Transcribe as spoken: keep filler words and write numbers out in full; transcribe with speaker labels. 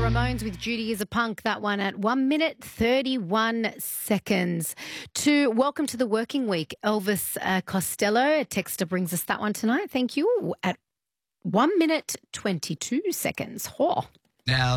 Speaker 1: Ramones with Judy is a Punk, that one at one minute thirty-one seconds. To welcome to the working week, Elvis uh, Costello, a texter brings us that one tonight. Thank you. At one minute twenty-two seconds. Oh.
Speaker 2: Now,